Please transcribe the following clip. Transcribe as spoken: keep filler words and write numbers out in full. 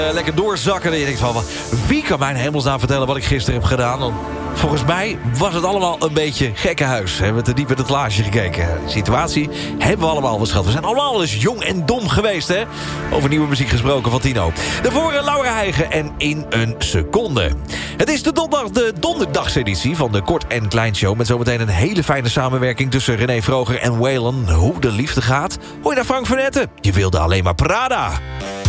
Uh, lekker doorzakken. En je denkt van, wie kan mij in hemelsnaam vertellen wat ik gisteren heb gedaan? Dan, volgens mij was het allemaal een beetje gekkenhuis. We hebben te diep in het glaasje gekeken. De situatie hebben we allemaal beschouwd. We zijn allemaal wel eens jong en dom geweest, hè? Over nieuwe muziek gesproken van Tino. Daarvoor Laura Hijgen en In een Seconde. Het is de, donderdag, de donderdagseditie van de Kort en Klein Show... met zometeen een hele fijne samenwerking tussen René Vroger en Waylon. Hoe de liefde gaat, hoor je naar Frank van Etten. Je wilde alleen maar Prada.